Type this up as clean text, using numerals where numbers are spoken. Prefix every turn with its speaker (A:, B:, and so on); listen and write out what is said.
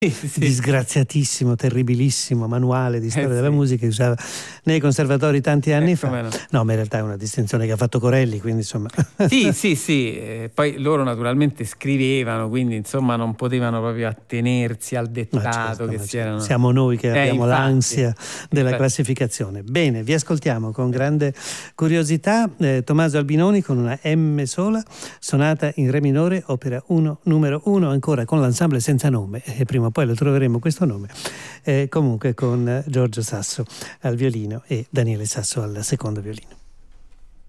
A: disgraziatissimo, terribilissimo manuale di storia della musica che usava nei conservatori tanti anni fa. No, ma in realtà è una distinzione che ha fatto Corelli, quindi insomma.
B: Sì. Poi loro naturalmente scrivevano, quindi insomma non potevano proprio attenersi al dettato che si erano.
A: Siamo noi che abbiamo l'ansia della
B: infatti.
A: Classificazione. Bene, vi ascoltiamo con grande curiosità Tommaso Albinoni con una M sola, sonata in re minore, opera 1 numero 1, ancora con l'ensemble senza nome, e prima o poi lo troveremo questo nome, comunque con Giorgio Sasso al violino e Daniele Sasso al secondo violino.